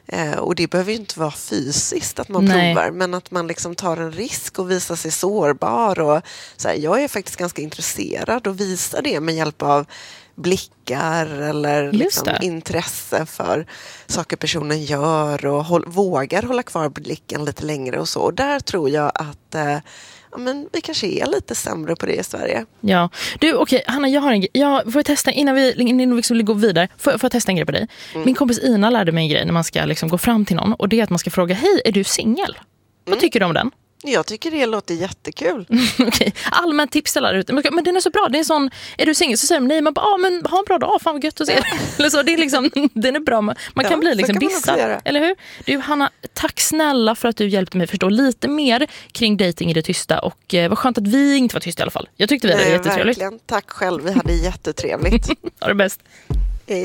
Och det behöver ju inte vara fysiskt att man provar, men att man liksom tar en risk och visar sig sårbar. Och så här, jag är faktiskt ganska intresserad och visar det med hjälp av blickar eller liksom intresse för saker personen gör och vågar hålla kvar blicken lite längre och så. Och där tror jag att men vi kanske är lite sämre på det i Sverige. Ja. Du, okej, Hanna, jag får testa innan vi liksom går vidare. Får jag testa en grej på dig? Min kompis Ina lärde mig en grej när man ska liksom gå fram till någon, och det är att man ska fråga: hej, är du singel? Vad tycker du om den? Jag tycker det låter jättekul. Okej. Allmänt tips alla ute. Men den är så bra. Det är sån, är du singel så säger man nej, man bara, men ha en bra dag, fan vad gött att se. Eller så, det är liksom, den är bra. Man kan bli liksom dissad, eller hur? Du, Hanna, tack snälla för att du hjälpte mig förstå lite mer kring dating i det tysta, och vad skönt att vi inte var tysta i alla fall. Jag tyckte vi hade jättetrevligt. Verkligen. Tack själv, vi hade jättetrevligt. Ha det bäst.